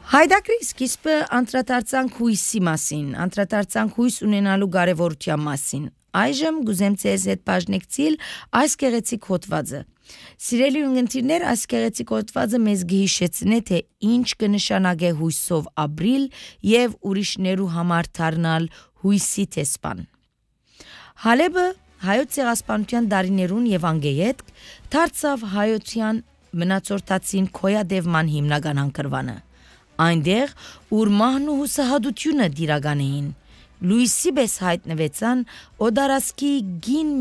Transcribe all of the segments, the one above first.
Հայդակրի սկիզբը անդրադարձանք հույսի մասին, անդրադարձանք հույս ունենալու կարևորության մասին։ Այժմ գուզեմ ձեզ հետ բաժնեկցիլ այս գեղեցիկ հոդվածը։ Սիրելի ունգընտիրներ, այս գեղեցիկ հոդվածը մեզ կհիշեցնե, թե ինչ կնշանակե հույսով ապրիլ եւ ուրիշներու համար դառնալ հույսի տեսփան։ Հալեբը հայոց ցեղասպանության դարիներուն եւ անգեյետ դարձավ հայոցյան մնացորդացին քոյադևման հիմնական անկրվանը։ Այնտեղ ուր մահն ու հուսահատությունը դիրական էին, լույսի պես հայտնվեցան օդարասկի գին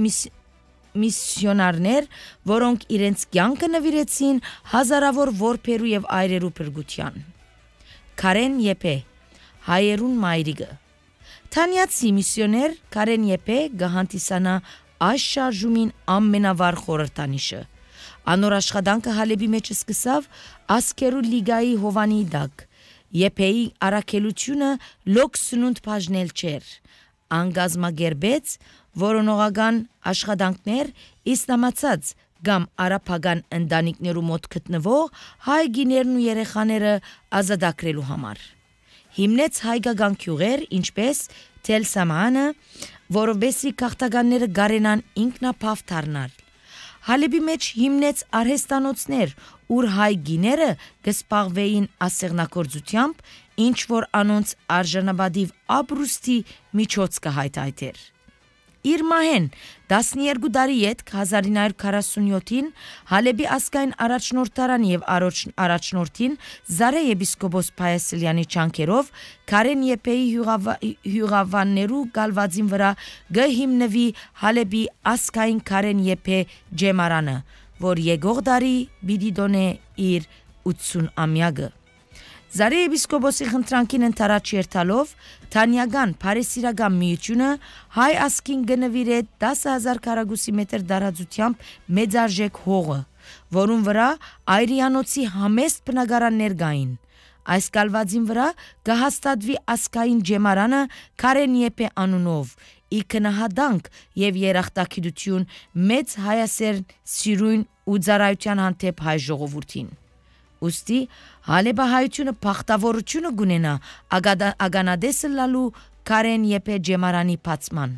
միսիոնարներ, որոնք իրենց կյանքը նվիրեցին հազարավոր որբերու եւ այրերու փրկության։ Քարեն Եփե, հայերուն մայրիկը։ Թանյացի միսիոներ Քարեն Եփե գահանտիսանա այս շարժումին ամենավառ խորհրդանիշը։ Անոր աշխատանքը Հալեբի մեջ սկսավ Ասկերու լիգայի Հովանի դակ։ Եփեի առաքելությունը լոկ սնունդ բաժնել չէր։ Անգազմագերբեց որոնողական աշխատանքներ իսլամացած կամ արաբական ընտանիքներու մոտ գտնվող հայ գիներն ու երեխաները ազատագրելու համար։ Հիմնեց հայկական գյուղեր, ինչպես Թել Սամանը, որովհետեւ քաղաքականները գարենան ինքնապավ դառնալ։ Հալեբի մեջ հիմնեց արհեստանոցներ, ուր հայ գիները կսպաղվեին ասեղնագործությամբ, ինչ որ անոնց արժանապատիվ ապրուստի միջոց կհայթայթեր։ Իր մահեն 12 տարի ետք 1947-ին Հալեբի ասկային առաջնորդարան եւ առաջնորդին Զարե եպիսկոպոս Փայասլյանի չանքերով Քարեն Եփեի հյուղավաններու գալվածին վրա գհիմնվի Հալեբի ասկային Քարեն Եփե ջեմարանը, որ եկող տարի պիտի դոնե իր 80-ամյակը։ Զարե եպիսկոպոսի խնդրանքին ընթരാճ երթալով Թանյական Փարեսիրական միությունը հայ ասկին գնվիրե 10,000 քառակուսի մետր տարածությամբ մեծարժեք հողը, որուն վրա այրիանոցի համեստ բնակարաններ կային։ Այս կալվածին վրա կհաստատվի ասկային ջեմարանը Քարեն Եփե անունով, ի քնահատանք եւ երախտագիտություն մեծ հայասեր սիրուն ու ծառայության հանդեպ հայ ժողովրդին։ Ուստի Հալեբը հայությունը փախտավորությունը գունենա ագանադեսը լալու Քարեն Եփե ջեմարանի բացման։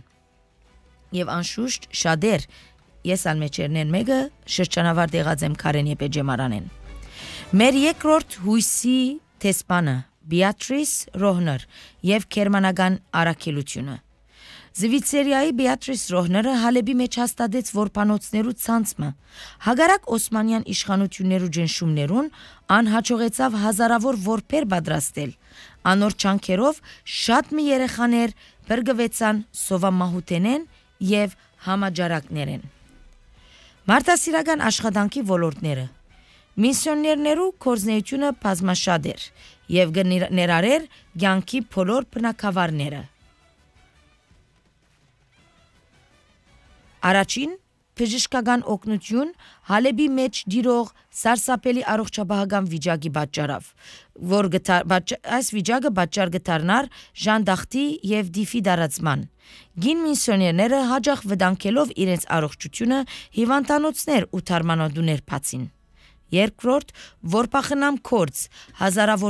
Եվ անշուշտ շատեր ես ալմեջերնեն մեկը շրջանավար դեղած եմ Քարեն Եփե ջեմարանեն։ Մեր երկրորդ հույսի տեսփանը Բեատրիս Ռոհներ եւ Գերմանական առաքելությունը։ Զվիցերիայի Բեատրիս Ռոհները Հալեբի մեջ հաստատեց որբանոցներու ցանցը։ Հագարակ Օսմանյան իշխանություններու ջնշումներուն անհաջողեցավ հազարավոր որբեր պատրաստել։ Անոր չանքերով շատ մի երեխաներ բրգվեցան սովամահութենեն եւ համաճարակներեն։ Մարտահրավերական աշխատանքի ոլորտները։ Միսիոներներու կորզնեությունը բազմաշատ էր եւ ներառեր կյանքի բոլոր բնակավարները։ Առաջին բժշկական օգնություն Հալեբի մեջ դիրող սարսափելի առողջապահական վիճակի պատճառով, որ այս վիճակը պատճառ կդառնար ժանդախտի եւ դիֆի դարացման։ Գին միսիոներները հաջող վտանգելով իրենց առողջությունը հիվանդանոցներ ու թարմանոդուներ բացին։ Երկրորդ, որպախնամ կորց հազարավոր